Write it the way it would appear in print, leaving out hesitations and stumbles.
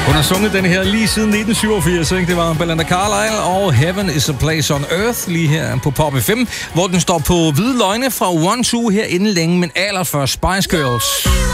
Hun har sunget den her lige siden 1987, ikke? Det var Belinda Carlisle og Heaven is a Place on Earth lige her på Pop FM, hvor den står på hvide løgne fra One Two her inden længe, men allerførst Spice Girls.